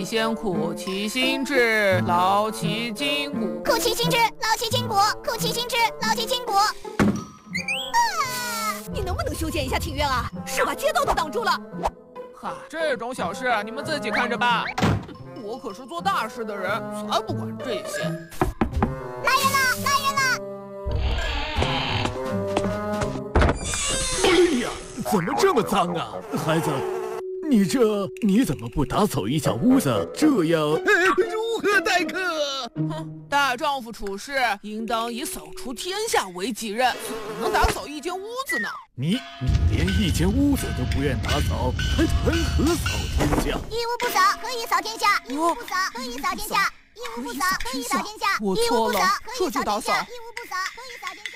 必先苦其心志，劳其筋骨。 苦其心志，劳其筋骨，苦其心志，劳其筋骨。 你能不能修建一下庭院啊？是把街道都挡住了。 嗨，这种小事你们自己看着办。我可是做大事的人，才不管这些。 来人了，来人了！ 哎呀，怎么这么脏啊，孩子？你怎么不打扫一下屋子？这样如何待客？ 哼，大丈夫处事应当以扫除天下为己任，怎么能打扫一间屋子呢？ 你连一间屋子都不愿打扫，还谈何扫天下？ 一屋不扫，何以扫天下？一屋不扫，何以扫天下？一屋不扫，何以扫天下？ 我错了，这就打扫。 一屋不扫，何以扫天下？